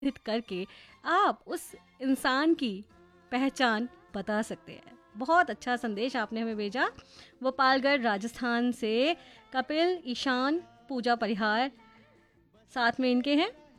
करके आप उस इंसान की पहचान बता सकते हैं। बहुत अच्छा संदेश आपने हमें भेजा। गोपालगढ़ राजस्थान से कपिल, ईशान, पूजा परिहार साथ में इनके हैं।